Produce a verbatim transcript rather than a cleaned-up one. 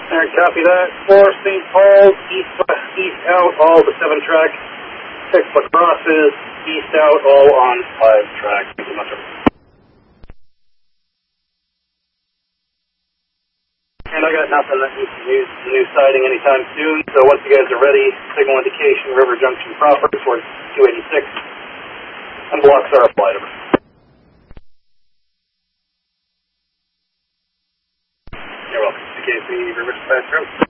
Alright, copy that. four Saint Paul, east, east out, all the seven track. six Lacrosses, east out, all on five track. Thank you much. And I got nothing that needs to use the new siding anytime soon, so once you guys are ready, signal indication, River Junction proper towards two eighty-six, and blocks are applied. You're welcome. C K C River Dispatch Road.